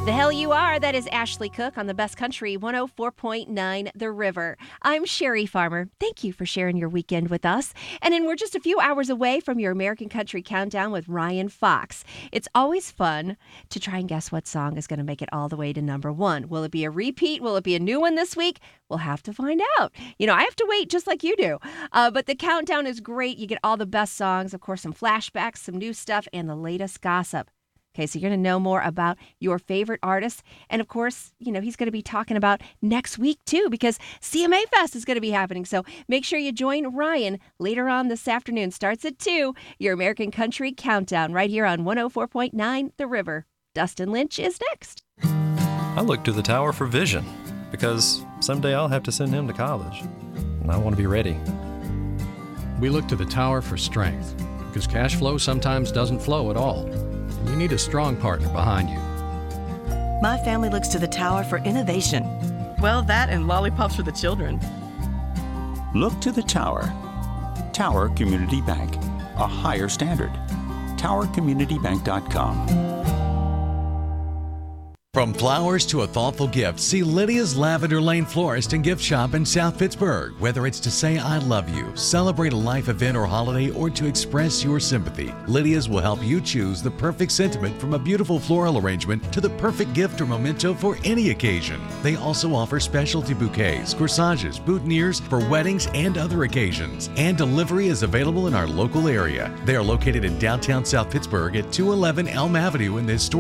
The hell you are. That is Ashley Cook on the Best Country 104.9 The River. I'm Sherry Farmer. Thank you for sharing your weekend with us. And then we're just a few hours away from your American Country Countdown with Ryan Fox. It's always fun to try and guess what song is going to make it all the way to number one. Will it be a repeat? Will it be a new one this week? We'll have to find out. You know, I have to wait just like you do. But the countdown is great. You get all the best songs, of course, some flashbacks, some new stuff, and the latest gossip. Okay, so you're going to know more about your favorite artists. And of course, you know, he's going to be talking about next week too, because CMA Fest is going to be happening. So make sure you join Ryan later on this afternoon. Starts at 2, your American Country Countdown right here on 104.9 The River. Dustin Lynch is next. I look to the tower for vision because someday I'll have to send him to college. And I want to be ready. We look to the tower for strength because cash flow sometimes doesn't flow at all. You need a strong partner behind you. My family looks to the tower for innovation. Well, that and lollipops for the children. Look to the tower. Tower Community Bank. A higher standard. TowerCommunityBank.com. From flowers to a thoughtful gift, see Lydia's Lavender Lane Florist and Gift Shop in South Pittsburgh. Whether it's to say I love you, celebrate a life event or holiday, or to express your sympathy, Lydia's will help you choose the perfect sentiment from a beautiful floral arrangement to the perfect gift or memento for any occasion. They also offer specialty bouquets, corsages, boutonnieres for weddings and other occasions. And delivery is available in our local area. They are located in downtown South Pittsburgh at 211 Elm Avenue in the historic